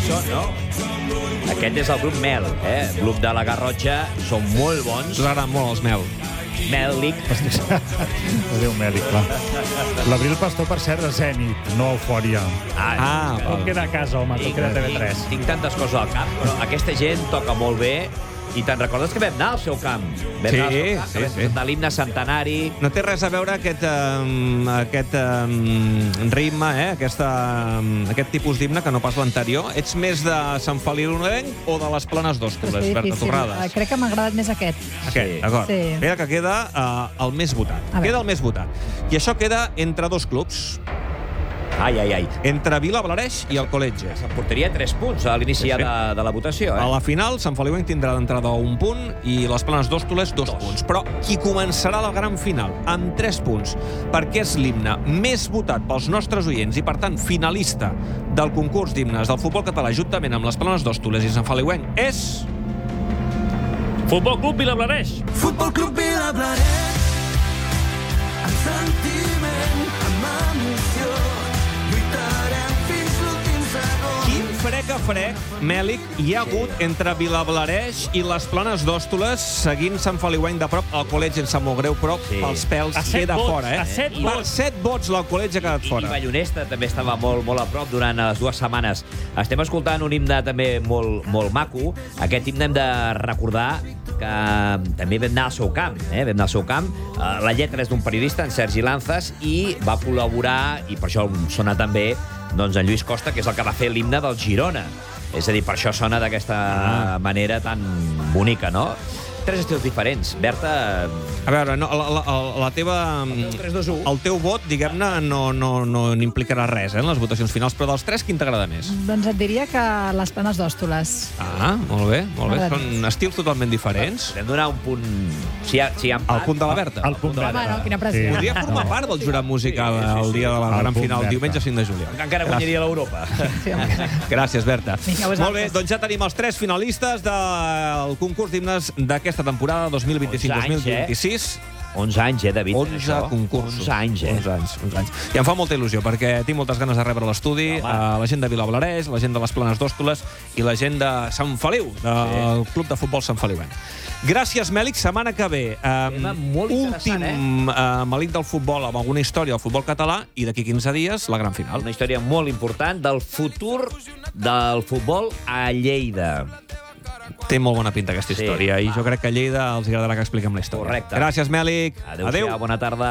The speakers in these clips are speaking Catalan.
són, no? Aquest és el grup Mel, el grup de la Garrotxa. Són molt bons. Us agraden molt els Mel. Mèl·lic. Adéu, Mèl·lic, clar. L'Abril Pastor, per cert, de Zenit, no Eufòria. Tot queda a casa, home, tot queda a TV3. Tinc tantes coses al cap, però aquesta gent toca molt bé. I te'n recordes que vam anar al seu camp? Sí. De l'himne centenari. No té res a veure aquest ritme, aquest tipus d'himne, que no pas l'anterior. Ets més de Sant Feliuenc o de les Planes d'Hostoles, Berta Torrades? Crec que m'ha agradat més aquest. Aquest, d'acord. Sí. Mira que queda el més votat. Queda el més votat. I això queda entre dos clubs. Ai. Entre Vilablareix i el Col·legi. S'emportaria 3 punts a l'inici de la votació. A la final, Sant Feliuenc tindrà d'entrada 1 punt i les Planes d'Hostoles 2 punts. Però qui començarà la gran final amb 3 punts, perquè és l'himne més votat pels nostres oients i, per tant, finalista del concurs d'himnes del futbol català, juntament amb les Planes d'Hostoles i Sant Feliuenc, és... Futbol Club Vilablareix. Futbol Club Vilablareix. Amb sentiment, amb emoció. Frec, Mèl·lic, hi ha hagut entre Vilablareix i les Planes d'Hostoles, seguint Sant Feliuenc de prop. El Col·legi em sap molt greu, però pels pèls queda fora. A 7 Per 7 vots, el Col·legi ha quedat fora. I Vallonesta també estava molt a prop durant les 2 setmanes. Estem escoltant un himne també molt maco. Aquest himne hem de recordar que també vam anar al seu camp. Vam anar al seu camp. La lletra és d'un periodista, en Sergi Lanzas, i va col·laborar, i per això sona també, doncs en Lluís Costa, que és el que va fer l'himne del Girona. És a dir, per això sona d'aquesta manera tan bonica, no? 3 estils diferents. Berta... A veure, la teva... El 3, 2, 1. El teu vot, diguem-ne, no n'implicarà res, en les votacions finals, però dels 3, quin t'agrada més? Doncs et diria que les Planes d'Hostoles. Molt bé. Són estils totalment diferents. Podem donar un punt... Si hi ha el punt de la Berta. El punt de la Berta. Bueno, quina pressió. Podria formar part del jurat musical el dia de la gran final, diumenge 5 de juliol. Encara guanyaria l'Europa. Gràcies, Berta. Vinga, molt bé, doncs ja tenim els 3 finalistes del concurs d'himnes d'aquesta temporada 2025-2026. 11 anys, David. 11 concursos. 11 anys, 11 anys. I em fa molta il·lusió, perquè tinc moltes ganes de rebre l'estudi la gent de Vilablareix, la gent de les Planes d'Hostoles i la gent de Sant Feliu, del Club de Futbol Sant Feliuenc. Gràcies, Mèl·lic. Setmana que ve, últim malic del futbol amb alguna història del futbol català, i d'aquí 15 dies, la gran final. Una història molt important del futur del futbol a Lleida. Té molt bona pinta aquesta història, i jo crec que a Lleida els agradarà que expliquem la història. Correcte. Gràcies, Mèl·lic. Adéu. Bona tarda.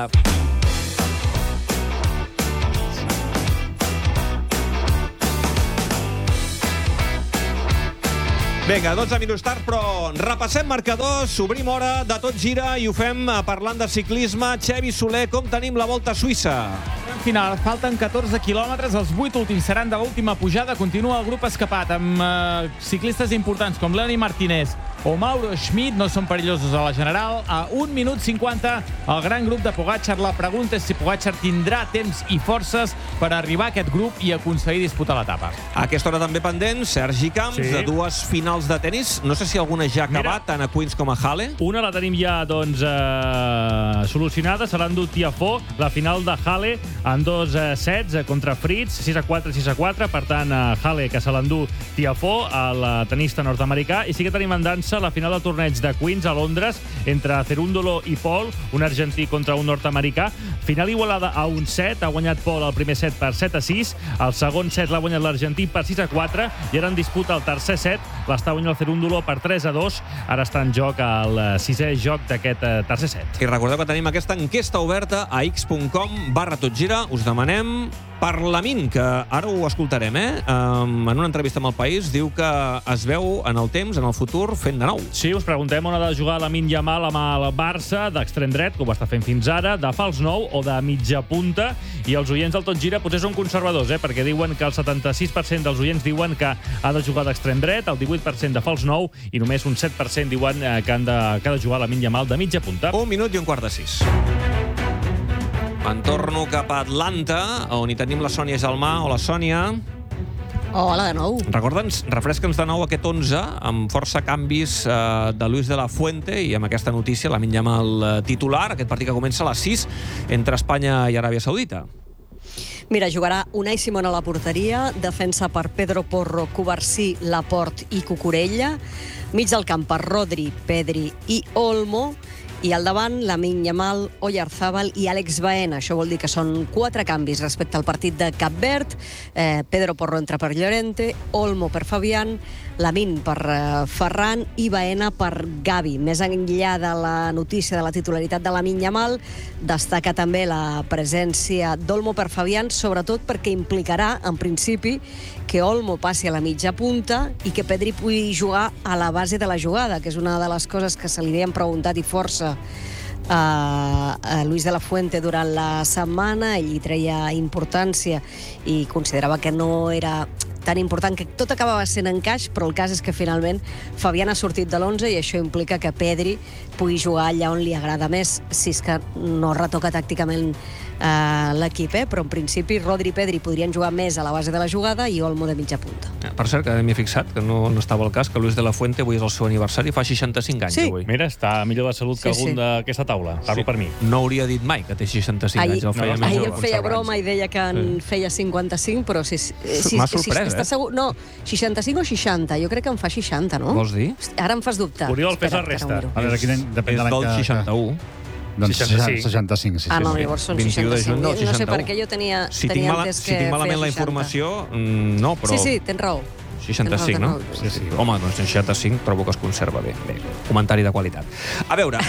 Vinga, 12 minuts tard, però repassem marcadors, obrim hora de Tot Gira i ho fem parlant de ciclisme. Xevi Soler, com tenim la Volta a Suïssa? Final, falten 14 quilòmetres, els 8 últims seran de l'última pujada. Continua el grup escapat amb ciclistes importants com Leoni Martínez o Mauro Schmid, no són perillosos a la general. A 1 minut 50, el gran grup de Pogačar. La pregunta és si Pogačar tindrà temps i forces per arribar a aquest grup i aconseguir disputar l'etapa. A aquesta hora també pendent, Sergi Camps, de 2 finals de tenis. No sé si alguna ja ha acabat, tant a Queens com a Halle. Una la tenim ja, doncs, solucionada. Serà en Tiafó, la final de Halle, en 2 sets contra Fritz, 6-4, 6-4. Per tant, Halle, que se l'endú Tiafó, el tenista nord-americà. I sí que tenim en dansa la final del torneig de Queens a Londres entre Cerúndolo i Paul, un argentí contra un nord-americà. Final igualada a un set. Ha guanyat Paul el primer set per 7-6. El segon set l'ha guanyat l'argentí per 6-4. I ara en disputa el tercer set. L'està guanyant el Cerúndolo per 3-2. Ara està en joc el 6è joc d'aquest tercer set. I recordeu que tenim aquesta enquesta oberta a x.com/totgira. Us demanem per Lamin, que ara ho escoltarem, en una entrevista amb El País, diu que es veu en el temps, en el futur, fent de nou. Sí, us preguntem on ha de jugar Lamine Yamal amb el Barça, d'extrem dret, com ho està fent fins ara, de fals nou o de mitja punta. I els oients del Tot Gira potser són conservadors, perquè diuen que el 76% dels oients diuen que ha de jugar d'extrem dret, el 18% de fals nou i només un 7% diuen que ha de jugar Lamine Yamal de mitja punta. 1 minut i un quart de 6. Em torno cap a Atlanta, on hi tenim la Sònia Gelmà. Hola, Sònia. Hola, de nou. Recorda'ns, refresca'ns de nou aquest 11, amb força canvis de Luis de la Fuente, i amb aquesta notícia, Lamine Yamal titular, aquest partit que comença a les 6 entre Espanya i Aràbia Saudita. Mira, jugarà Unai Simón a la porteria, defensa per Pedro Porro, Covarsí, Laport i Cucurella, mig del camp per Rodri, Pedri i Olmo, i al davant Lamine Yamal, Oyarzábal i Àlex Baena. Això vol dir que són 4 canvis respecte al partit de Cap Verd. Pedro Porro entra per Llorente, Olmo per Fabián, Lamine per Ferran i Baena per Gavi. Més enllà de la notícia de la titularitat de Lamine Yamal, destaca també la presència d'Olmo per Fabián, sobretot perquè implicarà, en principi, que Olmo passi a la mitja punta i que Pedri pugui jugar a la base de la jugada, que és una de les coses que se li havien preguntat i força a Luis de la Fuente durant la setmana. Ell hi treia importància i considerava que no era tan important, que tot acabava sent encaix, però el cas és que finalment Fabián ha sortit de l'11 i això implica que Pedri pugui jugar allà on li agrada més, si és que no retoca tàcticament l'equip, però en principi Rodri i Pedri podrien jugar més a la base de la jugada i Olmo de mitja punta. Per cert, que m'he fixat, que no estava el cas, que Luis de la Fuente avui és el seu aniversari, fa 65 anys Sí. avui. Mira, està millor de salut que algun d'aquesta taula. Parlo per mi. No hauria dit mai que té 65 anys, el feia més Ahir jove. em feia broma i deia que en feia 55, però M'ha sorprès, estàs segur? No, 65 o 60? Jo crec que en fa 60, no? Vols dir? Ara em fas dubtar. Oriol, fes la Espera't, que resta. ara ho miro. A veure, quin any depèn És de l'any del que... 61. Doncs 65. 65, sí. Ah, no, sí. llavors són 21 de 65. juny del No sé 61. per què jo tenia Si tinc malament la informació, no, però... Sí, tens raó. 65, no? Sí, sí. Home, doncs 65 trobo que es conserva bé. Comentari de qualitat. A veure,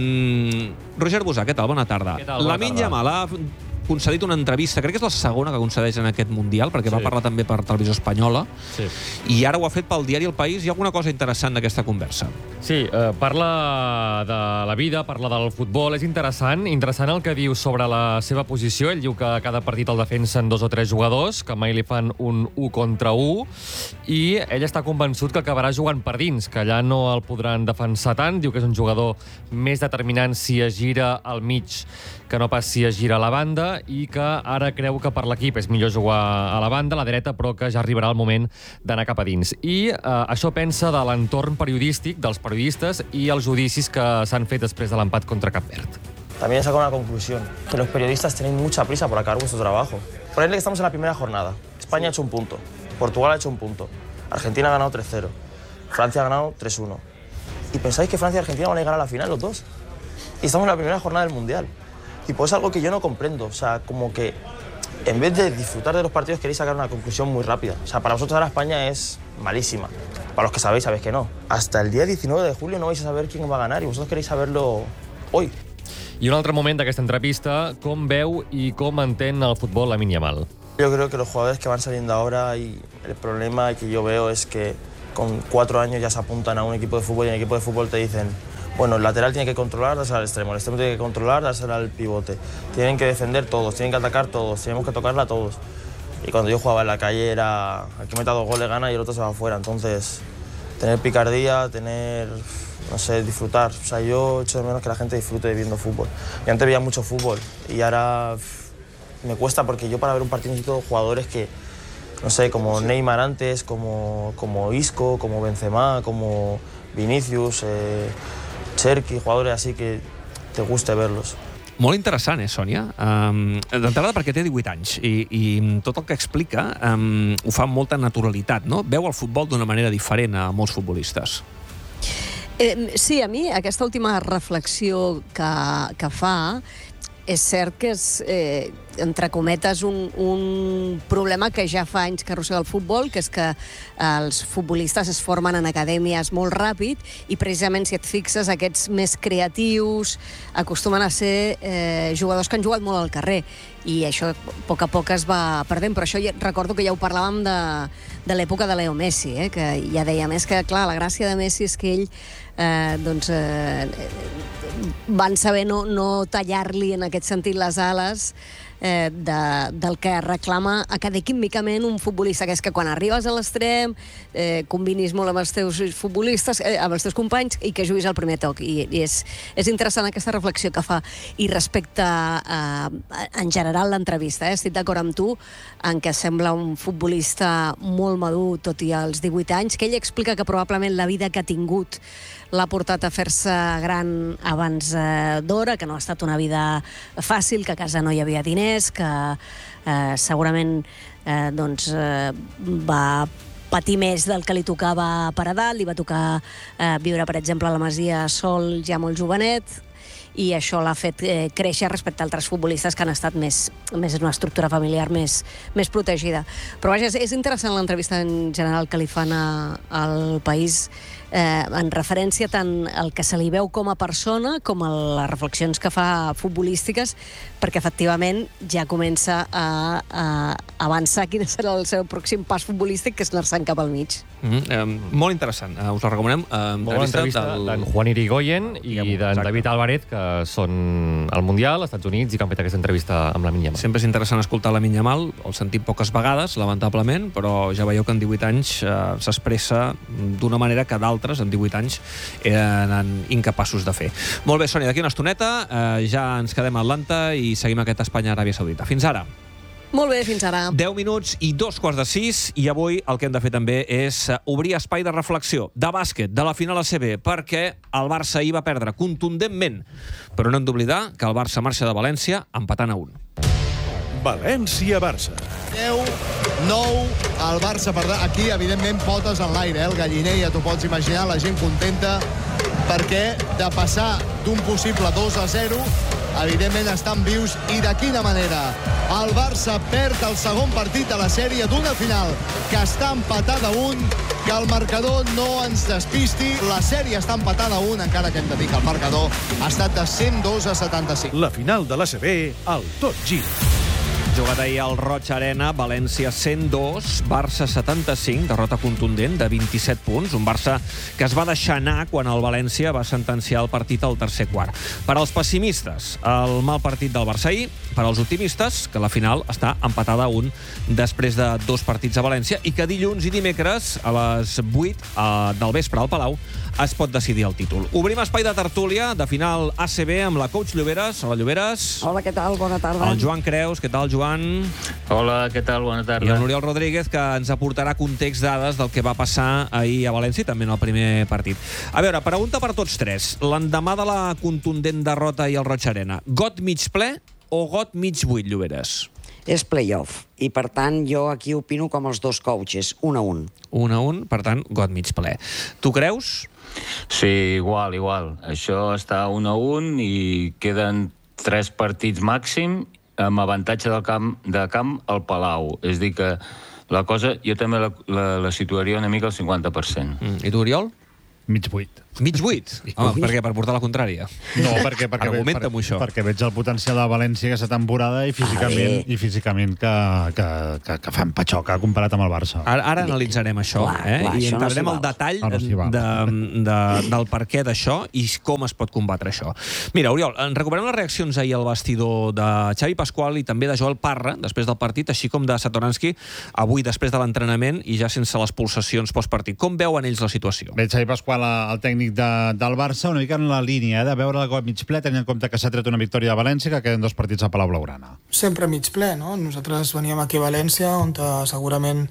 Roger Busà, què tal? Bona tarda. Què tal? Bona Lamine tarda. Yamal ha concedit una entrevista, crec que és la segona que concedeix en aquest Mundial, perquè va parlar també per Televisió Espanyola, i ara ho ha fet pel diari El País. Hi ha alguna cosa interessant d'aquesta conversa? Sí, parla de la vida, parla del futbol. És interessant el que diu sobre la seva posició. Ell diu que a cada partit el defensen 2 o 3 jugadors, que mai li fan un 1 contra 1, i ell està convençut que acabarà jugant per dins, que allà no el podran defensar tant. Diu que és un jugador més determinant si es gira al mig que no pas si es gira a la banda, i que ara creu que per l'equip és millor jugar a la banda, a la dreta, però que ja arribarà el moment d'anar cap a dins. I això pensa de l'entorn periodístic, dels periodistes i els judicis que s'han fet després de l'empat contra Cap Verd. También he sacado una conclusión, que los periodistas tenéis mucha prisa por acabar vuestro trabajo. Ponedle que estamos en la primera jornada. España ha hecho un punto, Portugal ha hecho un punto, Argentina ha ganado 3-0, Francia ha ganado 3-1. ¿Y pensáis que Francia y Argentina van a llegar a la final los dos? Y estamos en la primera jornada del Mundial. Y pues es algo que yo no comprendo, o sea, como que en vez de disfrutar de los partidos queréis sacar una conclusión muy rápida. O sea, para vosotros ahora España es malísima. Para los que sabéis, sabéis que no. Hasta el día 19 de julio no vais a saber quién va a ganar y vosotros queréis saberlo hoy. I un altre moment d'aquesta entrevista, com veu i com entén el futbol Lamine Yamal. Yo creo que los jugadores que van saliendo ahora, y el problema que yo veo es que con 4 años ya se apuntan a un equipo de fútbol y en el equipo de fútbol te dicen: bueno, el lateral tiene que controlar, dársela al extremo, el extremo tiene que controlar, dársela al pivote. Tienen que defender todos, tienen que atacar todos, tenemos que tocarla a todos. Y cuando yo jugaba en la calle era el que meta 2 goles gana y el otro se va afuera. Entonces, tener picardía, no sé, disfrutar. O sea, yo echo de menos que la gente disfrute viendo fútbol. Yo antes veía mucho fútbol y ahora me cuesta, porque yo para ver un partido necesito jugadores que, no sé, como Neymar antes, como Isco, como Benzema, como Vinicius, Cherki, jugadores así que te guste verlos. Molt interessant, Sònia? D'entrada perquè té 18 anys i tot el que explica ho fa amb molta naturalitat, no? Veu el futbol d'una manera diferent a molts futbolistes. Sí, a mi aquesta última reflexió que fa és cert que és, entre cometes, un problema que ja fa anys que arrossega el futbol, que és que els futbolistes es formen en acadèmies molt ràpid i precisament, si et fixes, aquests més creatius acostumen a ser jugadors que han jugat molt al carrer, i això a poc es va perdent. Però això recordo que ja ho parlàvem de l'època de Leo Messi, que ja dèiem, és que clar, la gràcia de Messi és que ell van saber no tallar-li en aquest sentit les ales del que reclama acadèmicament un futbolista, que és que quan arribes a l'extrem combinis molt amb els teus futbolistes, amb els teus companys, i que juguis al primer toc. I és interessant aquesta reflexió que fa. I respecte en general l'entrevista, estic d'acord amb tu en que sembla un futbolista molt madur, tot i els 18 anys, que ell explica que probablement la vida que ha tingut l'ha portat a fer-se gran abans d'hora, que no ha estat una vida fàcil, que a casa no hi havia diners, Martínez, que segurament va patir més del que li tocava per edat, li va tocar viure, per exemple, a la Masia sol ja molt jovenet, i això l'ha fet créixer respecte a altres futbolistes que han estat més en una estructura familiar més protegida. Però vaja, és interessant l'entrevista en general que li fan al País, en referència tant al que se li veu com a persona com a les reflexions que fa futbolístiques, perquè efectivament ja comença a avançar quin serà el seu pròxim pas futbolístic, que és anar-se'n cap al mig. Molt interessant, us la recomanem. Molt bona entrevista d'en Juan Irigoyen i d'en David Álvarez, que són al Mundial, als Estats Units, i que han fet aquesta entrevista amb Lamine Yamal. Sempre és interessant escoltar Lamine Yamal, el sentim poques vegades, lamentablement, però ja veieu que en 18 anys s'expressa d'una manera que d'altres en 18 anys eren incapaços de fer. Molt bé, Sònia, d'aquí una estoneta ja ens quedem a Atlanta i seguim aquest Espanya-Aràbia Saudita. Fins ara. Molt bé, fins ara. 10 minuts i 2:45, i avui el que hem de fer també és obrir espai de reflexió, de bàsquet, de la final ACB, perquè el Barça ahir va perdre contundentment, però no hem d'oblidar que el Barça marxa de València empatant a 1. València-Barça. 10-9, el Barça perdrà. Aquí, evidentment, potes en l'aire, el galliner, ja t'ho pots imaginar, la gent contenta, perquè de passar d'un possible 2-0, evidentment estan vius, i de quina manera. El Barça perd el segon partit de la sèrie d'una final que està empatada a 1, que el marcador no ens despisti. La sèrie està empatada a 1, encara que hem de dir que el marcador ha estat de 102-75. La final de l'ACB al Tot Gir. Jugat ahir al Roig Arena, València 102, Barça 75, derrota contundent de 27 punts, un Barça que es va deixar anar quan el València va sentenciar el partit al tercer quart. Per als pessimistes, el mal partit del Barça ahir; per als optimistes, que la final està empatada a 1 després de 2 partits a València, i que dilluns i dimecres a les 8 del vespre al Palau es pot decidir el títol. Obrim espai de tertúlia de final ACB amb la coach Lloberes. Hola, Lloberes. Hola, què tal? Bona tarda. El Joan Creus. Què tal, Joan? Hola, què tal? Bona tarda. I el Oriol Rodríguez, que ens aportarà context, dades del que va passar ahir a València, també en el primer partit. A veure, pregunta per tots tres. L'endemà de la contundent derrota ahir al Roig Arena, got mig ple o got mig buit, Lloberes? És play-off, i per tant jo aquí opino com els dos coaches, 1-1. 1-1, per tant, got mig ple. Tu creus? Sí, igual. Això està 1-1 i queden 3 partits màxim amb avantatge de camp al Palau. És a dir que la cosa jo també la situaria una mica al 50%. I tu, Oriol? Mig buit. Mig buit? Home, per què? Per portar la contrària? No, perquè Argumenta'm això. Perquè veig el potencial de València aquesta temporada i físicament que fa empatxoca comparat amb el Barça. Ara analitzarem això, i entrarem al detall del per què d'això i com es pot combatre això. Mira, Oriol, recuperem les reaccions ahir al vestidor de Xavi Pasqual i també de Joel Parra després del partit, així com de Satoranski avui després de l'entrenament i ja sense les pulsacions postpartit. Com veuen ells la situació? Bé, Xavi Pasqual, el tècnic del Barça, una mica en la línia de veure el got mig ple, tenint en compte que s'ha tret una victòria de València, que queden 2 partits a Palau Blaugrana. Sempre mig ple, no? Nosaltres veníem aquí a València, on segurament,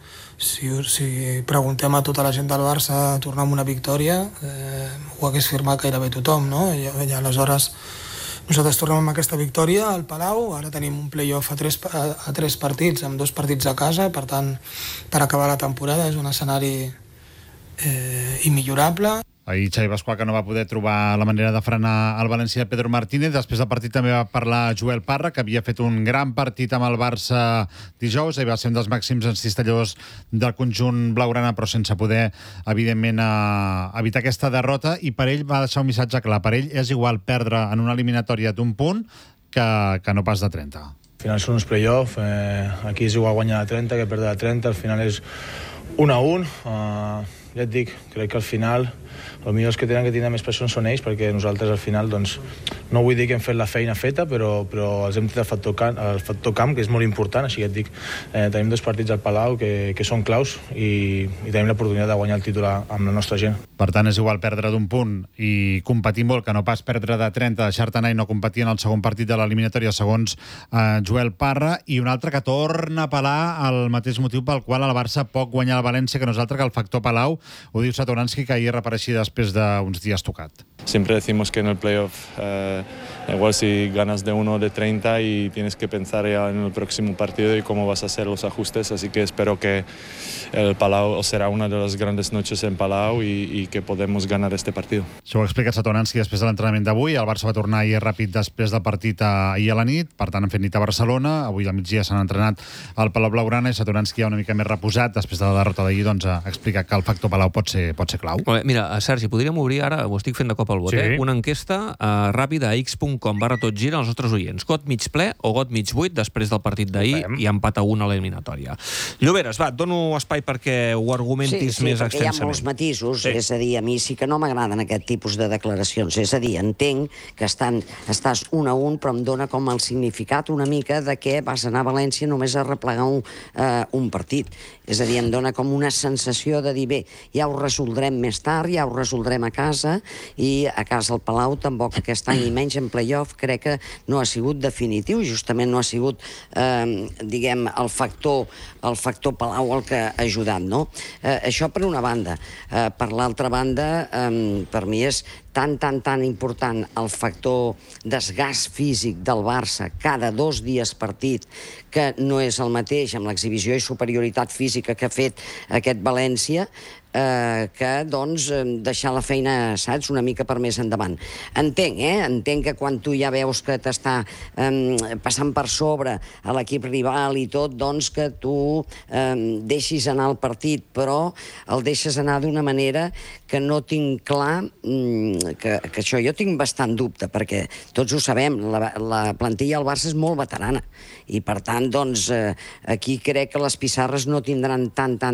si preguntem a tota la gent del Barça tornar amb una victòria, ho hagués firmat gairebé tothom, no? I aleshores nosaltres tornem amb aquesta victòria al Palau, ara tenim un play-off a 3 partits, amb 2 partits a casa, per tant, per acabar la temporada és un escenari immillorable. Ahir Xavi Pasqual, que no va poder trobar la manera de frenar el València de Pedro Martínez. Després del partit també va parlar Joel Parra, que havia fet un gran partit amb el Barça dijous, i va ser un dels màxims encistelladors del conjunt blaugrana, però sense poder, evidentment, evitar aquesta derrota, i per ell va deixar un missatge clar. Per ell és igual perdre en una eliminatòria d'1 punt que no pas de 30. Al final són uns play-off, aquí és igual guanyar de 30 que perdre de 30, al final és 1-1, ja et dic, crec que al final els millors que tenen que tindre més pressió són ells, perquè nosaltres al final, doncs, no vull dir que hem fet la feina feta, però els hem tret el factor camp, que és molt important, així que et dic, tenim 2 partits al Palau que són claus i tenim l'oportunitat de guanyar el títol amb la nostra gent. Per tant, és igual perdre d'1 punt i competir molt, que no pas perdre de 30, deixar-te anar i no competir en el segon partit de l'eliminatòria, segons Joel Parra, i un altre que torna a apel·lar al mateix motiu pel qual el Barça pot guanyar la València que nosaltres, que el factor Palau, Ho diu Satoranski, que ahir reapareixia després d'uns dies tocat. Siempre decimos que en el playoff igual si ganas de 1 o de 30 y tienes que pensar ya en el próximo partido y cómo vas a hacer los ajustes, así que espero que el Palau será una de las grandes noches en Palau y que podemos ganar este partido. Això ho explica Satoranski després de l'entrenament d'avui. El Barça va tornar ahir ràpid després del partit ahir a la nit, per tant han fet nit a Barcelona, avui al migdia s'han entrenat al Palau Blaugrana i Satoranski ja una mica més reposat després de la derrota d'ahir, doncs ha explicat que el factor Palau pot ser clau. Mira, Sergi, podríem obrir ara, ho estic fent de cop al bot, una enquesta ràpida a x.com/totgira als nostres oients. Got mig ple o got mig buit després del partit d'ahir i empat a 1 a l'eliminatòria. Lloberes, va, et dono espai perquè ho argumentis més extensament. Sí, perquè hi ha molts matisos, és a dir, a mi sí que no m'agraden aquest tipus de declaracions, és a dir, entenc que estàs 1-1, però em dona com el significat una mica de que vas anar a València només a replegar un partit. És a dir, em dona com una sensació de dir, bé, ja ho resoldrem més tard, ja ho resoldrem a casa, i a casa al Palau tampoc aquest any, i menys en playoff, crec que no ha sigut definitiu, justament no ha sigut, diguem, el factor Palau el que ha ajudat, no? Això per una banda. Per l'altra banda, per mi és tan important el factor desgast físic del Barça cada 2 dies partit, que no és el mateix amb l'exhibició i superioritat física que ha fet aquest València, que, doncs, deixar la feina, saps, una mica per més endavant. Entenc que quan tu ja veus que t'està passant per sobre a l'equip rival i tot, doncs que tu deixis anar el partit, però el deixes anar d'una manera que no tinc clar, que això jo tinc bastant dubte, perquè tots ho sabem, la plantilla del Barça és molt veterana, i per tant, doncs, aquí crec que les pissarres no tindran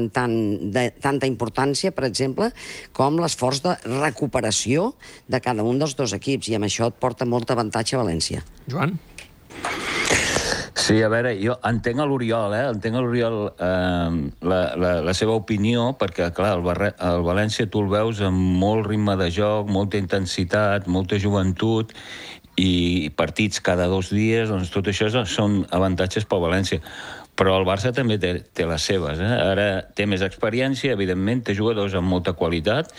tanta importància, per exemple, com l'esforç de recuperació de cada un dels dos equips, i amb això et porta molt avantatge a València. Joan? Sí, a veure, jo entenc l'Oriol, entenc l'Oriol la seva opinió, perquè, clar, el València tu el veus amb molt ritme de joc, molta intensitat, molta joventut, i partits cada 2 dies, doncs tot això són avantatges pel València. Però el Barça també té les seves. Ara té més experiència, evidentment, té jugadors amb molta qualitat,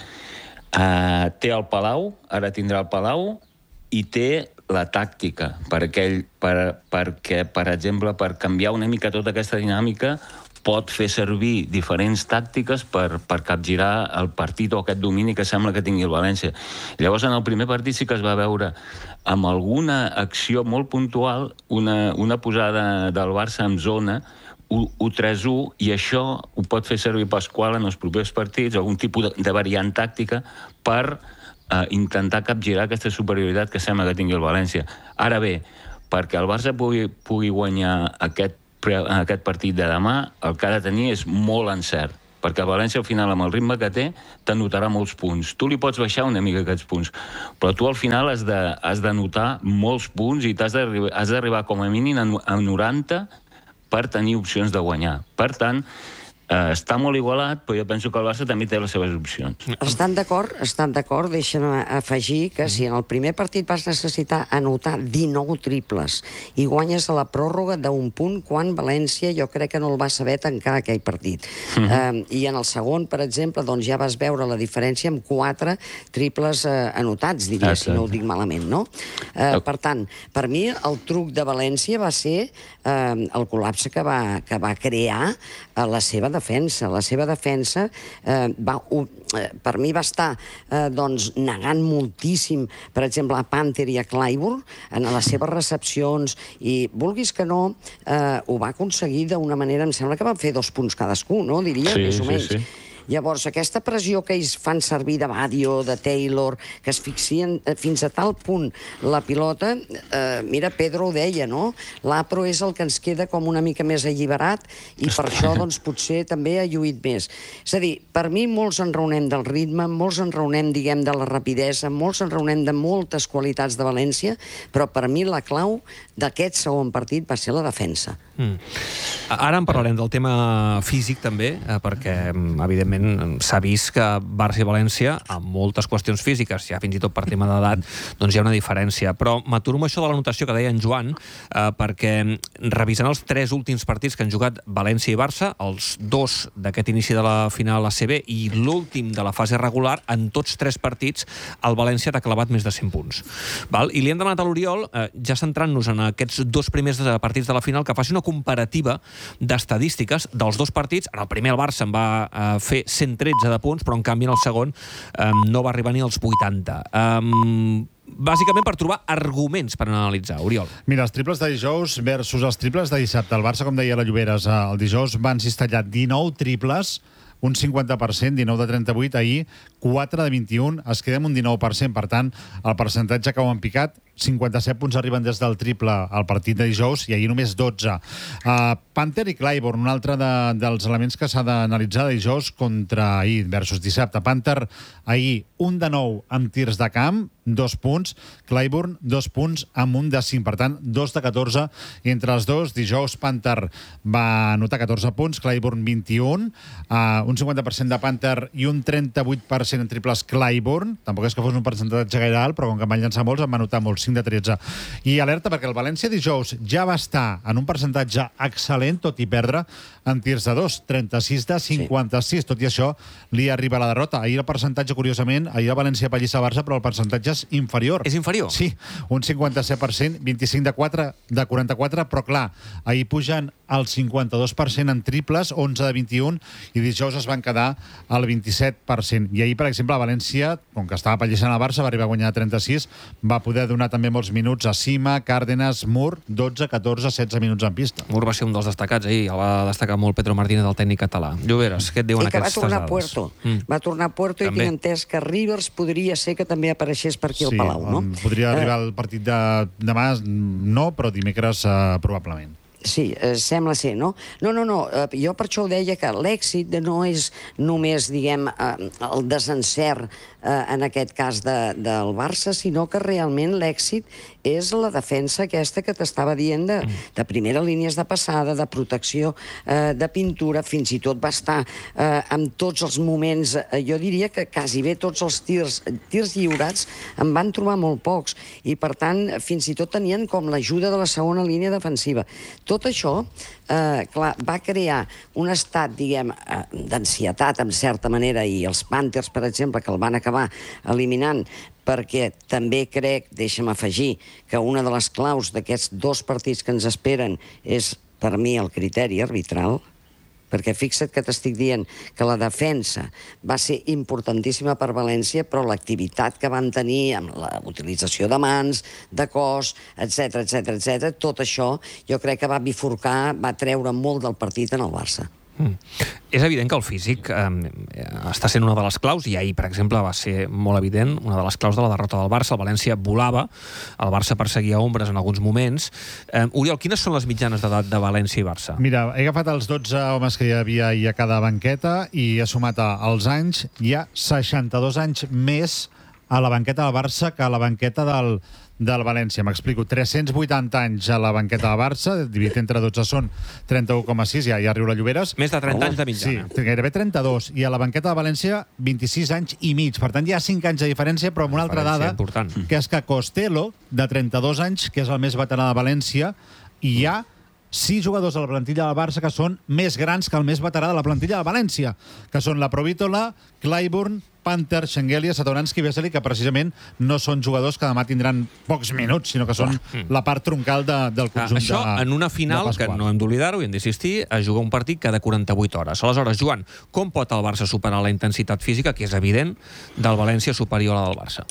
té el Palau, ara tindrà el Palau, i té la tàctica, perquè, per exemple, per canviar una mica tota aquesta dinàmica, pot fer servir diferents tàctiques per capgirar el partit o aquest domini que sembla que tingui el València. Llavors, en el primer partit sí que es va veure amb alguna acció molt puntual, una posada del Barça en zona, 1-3-1, i això ho pot fer servir Pasqual en els propers partits, algun tipus de variant tàctica per intentar capgirar aquesta superioritat que sembla que tingui el València. Ara bé, perquè el Barça pugui guanyar aquest partit de demà, el que ha de tenir és molt encert, perquè el València al final, amb el ritme que té, t'anotarà molts punts. Tu li pots baixar una mica aquests punts, però tu al final has de notar molts punts i has d'arribar com a mínim a 90 per tenir opcions de guanyar. Per tant, està molt igualat, però jo penso que el Barça també té les seves opcions. Estan d'acord, deixa'm afegir que si en el primer partit vas necessitar anotar 19 triples i guanyes a la pròrroga d'un punt, quan València jo crec que no el va saber tancar aquell partit. I en el segon, per exemple, doncs ja vas veure la diferència amb 4 triples anotats, diria, si no ho dic malament, no? Per tant, per mi el truc de València va ser el col·lapse que va crear la seva defensa. La seva defensa per mi va estar negant moltíssim, per exemple, a Panther i a Clyburn en les seves recepcions, i vulguis que no, ho va aconseguir d'una manera, em sembla que van fer 2 punts cadascú, no? Diria, més o menys. Llavors, aquesta pressió que ells fan servir de Badio, de Taylor, que asfixien fins a tal punt la pilota, mira, Pedro ho deia, no? L'Apro és el que ens queda com una mica més alliberat i per això, doncs, potser també ha lluït més. És a dir, per mi molts enraonem del ritme, molts enraonem, diguem, de la rapidesa, molts enraonem de moltes qualitats de València, però per mi la clau d'aquest segon partit va ser la defensa. Ara en parlarem del tema físic també, perquè evidentment s'ha vist que Barça i València, amb moltes qüestions físiques, ja fins i tot per tema d'edat, doncs hi ha una diferència. Però m'aturo amb això de la notació que deia en Joan, perquè revisant els 3 últims partits que han jugat València i Barça, els 2 d'aquest inici de la final ACB i l'últim de la fase regular, en tots 3 partits el València t'ha clavat més de 100 punts. I li hem demanat a l'Oriol, ja centrant-nos en aquests 2 primers partits de la final, que faci una comparativa d'estadístiques dels 2 partits. En el primer el Barça en va fer 113 de punts, però en canvi en el segon no va arribar ni als 80. Bàsicament per trobar arguments per analitzar. Oriol. Mira, els triples de dijous versus els triples de dissabte. El Barça, com deia la Lloberes, el dijous van cistellar 19 triples, un 50%, 19 de 38, ahir 4 de 21, es queda amb un 19%, per tant, el percentatge que ho han picat, 57 punts arriben des del triple al partit de dijous i ahir només 12. Panther i Clyburn, un altre dels elements que s'ha d'analitzar de dijous contra ahir versus dissabte. Panther ahir 1 de 9 amb tirs de camp, 2 punts. Clyburn 2 punts amb 1 de 5. Per tant, 2 de 14. I entre els dos, dijous Panther va anotar 14 punts, Clyburn 21, un 50% de Panther i un 38% en triples Clyburn. Tampoc és que fos un percentatge gaire alt, però com que van llançar molts, en va anotar molts, 5 de 13. I alerta perquè el València dijous ja va estar en un percentatge excel·lent, tot i perdre en tirs de 2, 36 de 56. Tot i això, li arriba la derrota. Ahir el percentatge, curiosament, ahir el València pallissa Barça, però el percentatge és inferior. És inferior? Sí, un 57%, 25 de 44, però clar, ahir pugen el 52% en triples, 11 de 21, i dijous es van quedar al 27%. I ahir, per exemple, a València, com que estava pallissant el Barça, va arribar a guanyar 36, va poder donar també molts minuts a Sima, Cárdenas, Mur, 12, 14, 16 minuts en pista. Mur va ser un dels destacats ahir, el va destacar molt Pedro Martínez, el tècnic català. Lloberes, què et diuen aquestes dades? I que va tornar a Puerto. Va tornar a Puerto i tinc entès que Rivers podria ser que també apareixés per aquí al Palau, no? Podria arribar al partit de demà, no, però dimecres probablement. Sí, sembla ser, no? No, jo per això ho deia, que l'èxit no és només, diguem, el desencert en aquest cas del Barça, sinó que realment l'èxit és la defensa aquesta que t'estava dient de primera línies de passada, de protecció, de pintura, fins i tot va estar en tots els moments, jo diria que quasi bé tots els tirs lliurats en van trobar molt pocs, i per tant fins i tot tenien com l'ajuda de la segona línia defensiva. Tot això, clar, va crear un estat, diguem, d'ansietat, en certa manera, i els Panthers, per exemple, que el van acabar eliminant, perquè també crec, deixa'm afegir, que una de les claus d'aquests 2 partits que ens esperen és, per mi, el criteri arbitral, perquè fixa't que t'estic dient que la defensa va ser importantíssima per València, però l'activitat que van tenir amb la utilització de mans, de cos, etc., tot això jo crec que va bifurcar, va treure molt del partit en el Barça. És evident que el físic està sent una de les claus, i ahir, per exemple, va ser molt evident, una de les claus de la derrota del Barça. El València volava, el Barça perseguia ombres en alguns moments. Oriol, quines són les mitjanes d'edat de València i Barça? Mira, he agafat els 12 homes que hi havia a cada banqueta i he sumat els anys. Hi ha 62 anys més a la banqueta del Barça que a la banqueta del València. M'explico, 380 anys a la banqueta del Barça, dividit entre 12 són 31,6, ja riu la Lloberes. Més de 30 anys de mitjana. Sí, gairebé 32. I a la banqueta de València, 26 anys i mig. Per tant, hi ha 5 anys de diferència, però amb una altra dada, important, que és que Costello, de 32 anys, que és el més veterà de València, i hi ha 6 jugadors a la plantilla del Barça que són més grans que el més veterà de la plantilla de València, que són la Provítola, Clyburn, Panther, Schengelia, Satoranski i Vesely, que precisament no són jugadors que demà tindran pocs minuts, sinó que són la part troncal del conjunt. Això en una final, que no hem d'oblidar-ho i hem d'insistir, a jugar un partit cada 48 hores. Aleshores, Joan, com pot el Barça superar la intensitat física, que és evident, del València superior a la del Barça?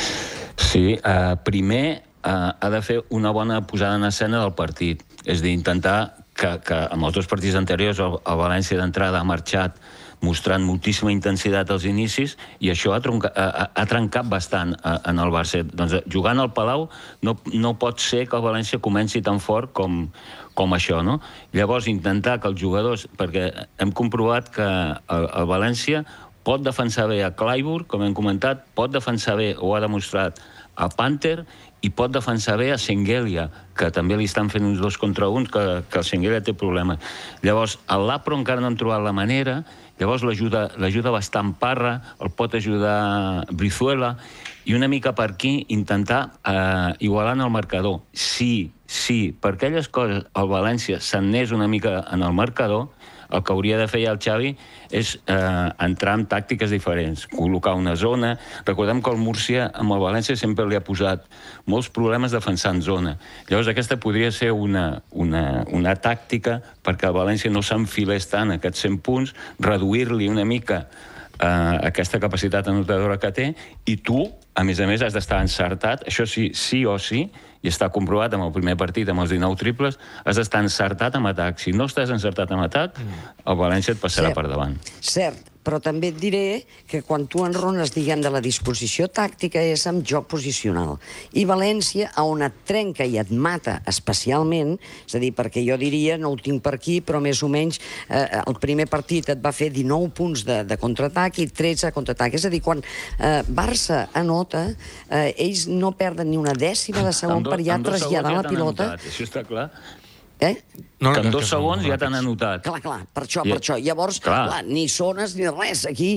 Sí, primer ha de fer una bona posada en escena del partit. És a dir, intentar que amb els 2 partits anteriors el València d'entrada ha marxat mostrant moltíssima intensitat als inicis, i això ha trencat bastant en el Barça. Doncs jugant al Palau no pot ser que el València comenci tan fort com això, no? Llavors intentar que els jugadors, perquè hem comprovat que el València pot defensar bé a Clyburn, com hem comentat, pot defensar bé, ho ha demostrat, a Panther i pot defensar bé a Senghelia, que també li estan fent uns 2 contra 1, que el Senghelia té problemes. Llavors, el Lapro encara no han trobat la manera, llavors l'ajuda bastant Parra, el pot ajudar Brizuela, i una mica per aquí intentar igualar en el marcador. Sí, per aquelles coses el València s'anés una mica en el marcador, el que hauria de fer ja el Xavi és entrar en tàctiques diferents, col·locar una zona. Recordem que el Múrcia amb el València sempre li ha posat molts problemes defensant zona. Llavors aquesta podria ser una tàctica perquè el València no s'enfilés tant a aquests 100 punts, reduir-li una mica aquesta capacitat anotadora que té, i tu, a més, has d'estar encertat, això sí o sí, i està comprovat amb el primer partit, amb els 19 triples, has d'estar encertat amb atac. Si no estàs encertat amb atac, el València et passarà per davant. Cert, però també et diré que quan tu enrones, diguem, de la disposició tàctica és amb joc posicional. I València, on et trenca i et mata especialment, és a dir, perquè jo diria, no ho tinc per aquí, però més o menys el primer partit et va fer 19 punts de contraatac i 13 de contraatac. És a dir, quan Barça anota, ells no perden ni una dècima de segon per ja traslladar la pilota. Això està clar. Que en 2 segons ja t'han anotat. Clar, per això. Llavors, ni zones ni res aquí.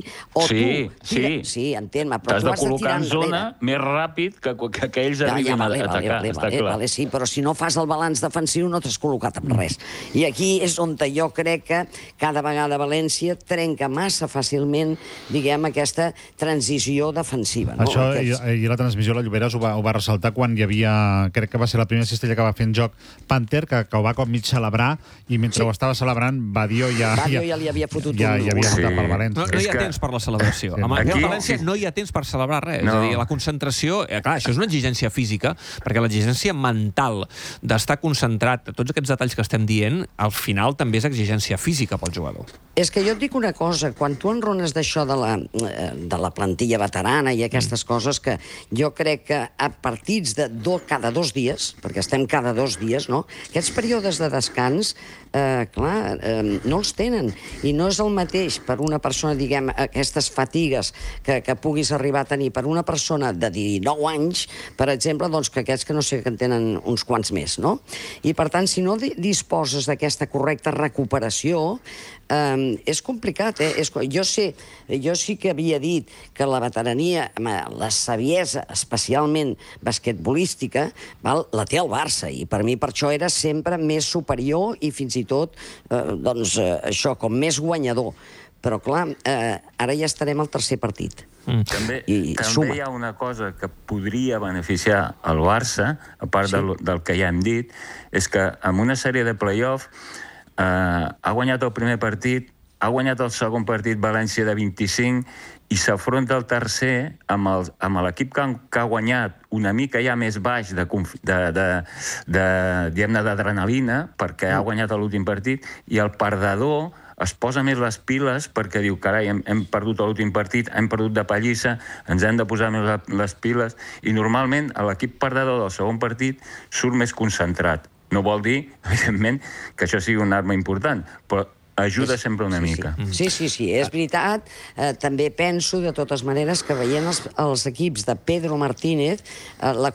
Sí, entén-me, però t'has de col·locar en zona més ràpid que ells arribin a atacar. Sí, però si no fas el balanç defensiu no t'has col·locat amb res. I aquí és on jo crec que cada vegada València trenca massa fàcilment, diguem, aquesta transició defensiva. Això, i la transmissió, la Lloberes ho va ressaltar quan hi havia, crec que va ser la primera cistella que va fer en joc Panther, que ho va com mig celebrar, i mentre ho estava celebrant, Badio ja li havia fotut ja havia votat pel València. No hi ha temps per la celebració. Amb el València no hi ha temps per celebrar res. És a dir, la concentració... Clar, això és una exigència física, perquè l'exigència mental d'estar concentrat, tots aquests detalls que estem dient, al final també és exigència física pel jugador. És que jo et dic una cosa, quan tu enrones d'això de la plantilla veterana i aquestes coses, que jo crec que a partits de cada 2 dies, perquè estem cada 2 dies, no? Aquests períodes de descans, no els tenen. I no és el mateix per una persona, diguem, aquestes fatigues que puguis arribar a tenir per una persona de 19 anys, per exemple, doncs que aquests que no sé que en tenen uns quants més, no? I per tant, si no disposes d'aquesta correcta recuperació, és complicat, Jo sí que havia dit que la veterania, la saviesa, especialment basquetbolística, la té el Barça, i per mi per això era sempre més superior i fins i tot, això, com més guanyador. Però, clar, ara ja estarem al tercer partit. També hi ha una cosa que podria beneficiar el Barça, a part del que ja hem dit, és que en una sèrie de play-off ha guanyat el primer partit, ha guanyat el segon partit València de 25 i s'afronta el tercer amb l'equip que ha guanyat una mica ja més baix d'adrenalina, perquè ha guanyat l'últim partit, i el perdedor es posa més les piles perquè diu, carai, hem perdut l'últim partit, hem perdut de pallissa, ens hem de posar més les piles, i normalment l'equip perdedor del segon partit surt més concentrat. No vol dir, evidentment, que això sigui una arma important, però ajuda sempre una mica. Sí, és veritat. També penso, de totes maneres, que veient els equips de Pedro Martínez, la